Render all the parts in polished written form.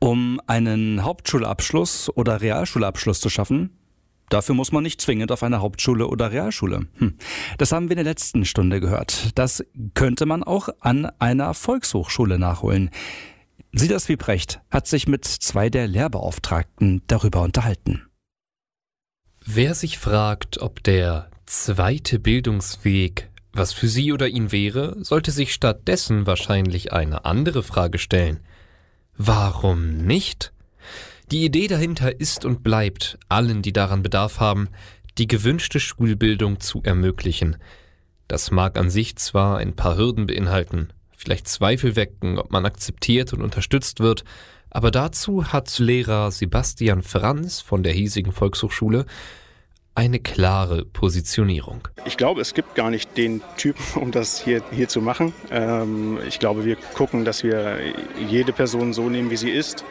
Um einen Hauptschulabschluss oder Realschulabschluss zu schaffen, dafür muss man nicht zwingend auf eine Hauptschule oder Realschule. Das haben wir in der letzten Stunde gehört. Das könnte man auch an einer Volkshochschule nachholen. Silas Wiebrecht hat sich mit 2 der Lehrbeauftragten darüber unterhalten. Wer sich fragt, ob der zweite Bildungsweg was für sie oder ihn wäre, sollte sich stattdessen wahrscheinlich eine andere Frage stellen. Warum nicht? Die Idee dahinter ist und bleibt, allen, die daran Bedarf haben, die gewünschte Schulbildung zu ermöglichen. Das mag an sich zwar ein paar Hürden beinhalten, vielleicht Zweifel wecken, ob man akzeptiert und unterstützt wird, aber dazu hat Lehrer Sebastian Franz von der hiesigen Volkshochschule eine klare Positionierung. Ich glaube, es gibt gar nicht den Typen, um das hier zu machen. Ich glaube, wir gucken, dass wir jede Person so nehmen, wie sie ist.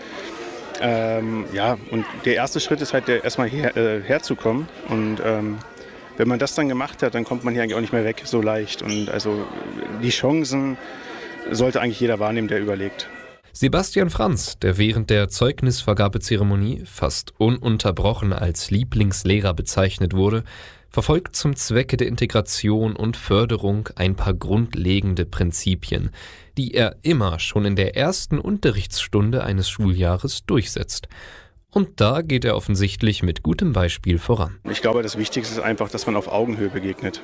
Und der erste Schritt ist halt erstmal herzukommen. Und wenn man das dann gemacht hat, dann kommt man hier eigentlich auch nicht mehr weg so leicht. Und also die Chancen sollte eigentlich jeder wahrnehmen, der überlegt. Sebastian Franz, der während der Zeugnisvergabezeremonie fast ununterbrochen als Lieblingslehrer bezeichnet wurde, verfolgt zum Zwecke der Integration und Förderung ein paar grundlegende Prinzipien, die er immer schon in der ersten Unterrichtsstunde eines Schuljahres durchsetzt. Und da geht er offensichtlich mit gutem Beispiel voran. Ich glaube, das Wichtigste ist einfach, dass man auf Augenhöhe begegnet.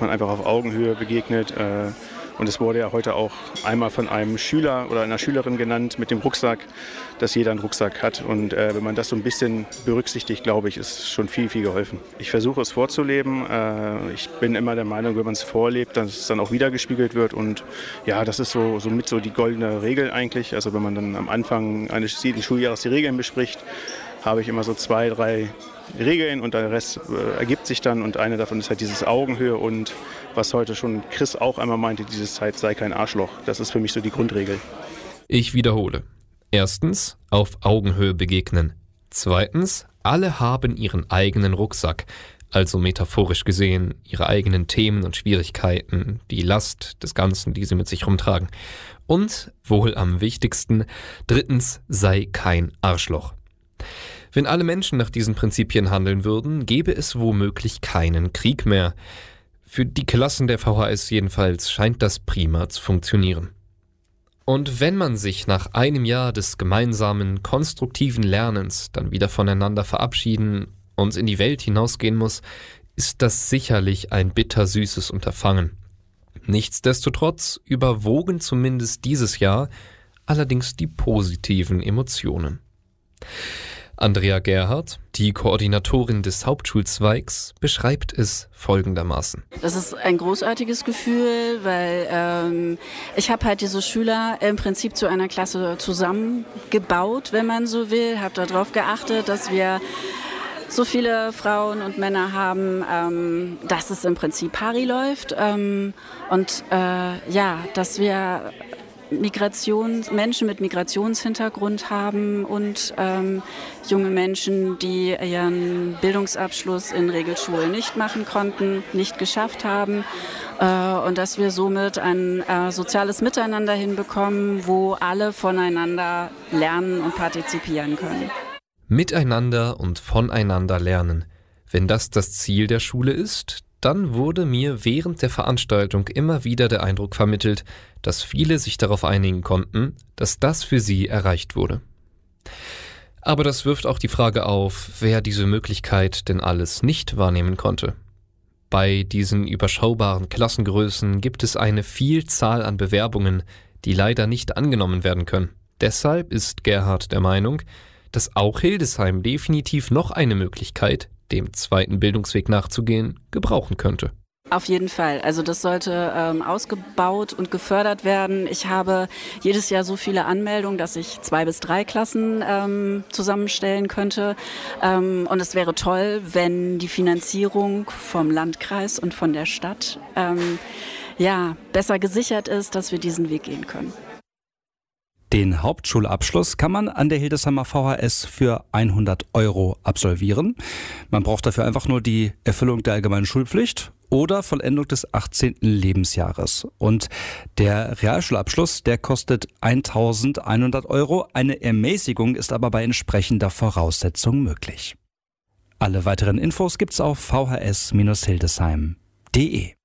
Und es wurde ja heute auch einmal von einem Schüler oder einer Schülerin genannt mit dem Rucksack, dass jeder einen Rucksack hat. Und wenn man das so ein bisschen berücksichtigt, glaube ich, ist schon viel, viel geholfen. Ich versuche es vorzuleben. Ich bin immer der Meinung, wenn man es vorlebt, dass es dann auch wiedergespiegelt wird. Und ja, das ist so die goldene Regel eigentlich. Also wenn man dann am Anfang eines Schuljahres die Regeln bespricht, habe ich immer so 2, 3 Regeln und der Rest ergibt sich dann. Und eine davon ist halt dieses Augenhöhe und was heute schon Chris auch einmal meinte, dieses Zeit sei kein Arschloch. Das ist für mich so die Grundregel. Ich wiederhole. Erstens, auf Augenhöhe begegnen. Zweitens, alle haben ihren eigenen Rucksack, also metaphorisch gesehen ihre eigenen Themen und Schwierigkeiten, die Last des Ganzen, die sie mit sich rumtragen. Und, wohl am wichtigsten, drittens, sei kein Arschloch. Wenn alle Menschen nach diesen Prinzipien handeln würden, gäbe es womöglich keinen Krieg mehr. Für die Klassen der VHS jedenfalls scheint das prima zu funktionieren. Und wenn man sich nach einem Jahr des gemeinsamen, konstruktiven Lernens dann wieder voneinander verabschieden und in die Welt hinausgehen muss, ist das sicherlich ein bittersüßes Unterfangen. Nichtsdestotrotz überwogen zumindest dieses Jahr allerdings die positiven Emotionen. Andrea Gerhardt, die Koordinatorin des Hauptschulzweigs, beschreibt es folgendermaßen. Das ist ein großartiges Gefühl, weil ich habe halt diese Schüler im Prinzip zu einer Klasse zusammengebaut, wenn man so will. Habe darauf geachtet, dass wir so viele Frauen und Männer haben, dass es im Prinzip pari läuft. Dass wir Menschen mit Migrationshintergrund haben und junge Menschen, die ihren Bildungsabschluss in Regelschulen nicht machen konnten, nicht geschafft haben und dass wir somit ein soziales Miteinander hinbekommen, wo alle voneinander lernen und partizipieren können. Miteinander und voneinander lernen. Wenn das Ziel der Schule ist, dann wurde mir während der Veranstaltung immer wieder der Eindruck vermittelt, dass viele sich darauf einigen konnten, dass das für sie erreicht wurde. Aber das wirft auch die Frage auf, wer diese Möglichkeit denn alles nicht wahrnehmen konnte. Bei diesen überschaubaren Klassengrößen gibt es eine Vielzahl an Bewerbungen, die leider nicht angenommen werden können. Deshalb ist Gerhard der Meinung, dass auch Hildesheim definitiv noch eine Möglichkeit, dem zweiten Bildungsweg nachzugehen, gebrauchen könnte. Auf jeden Fall. Also das sollte ausgebaut und gefördert werden. Ich habe jedes Jahr so viele Anmeldungen, dass ich 2 bis 3 Klassen zusammenstellen könnte. Und es wäre toll, wenn die Finanzierung vom Landkreis und von der Stadt besser gesichert ist, dass wir diesen Weg gehen können. Den Hauptschulabschluss kann man an der Hildesheimer VHS für 100 € absolvieren. Man braucht dafür einfach nur die Erfüllung der allgemeinen Schulpflicht oder Vollendung des 18. Lebensjahres. Und der Realschulabschluss, der kostet 1.100 €. Eine Ermäßigung ist aber bei entsprechender Voraussetzung möglich. Alle weiteren Infos gibt's auf vhs-hildesheim.de.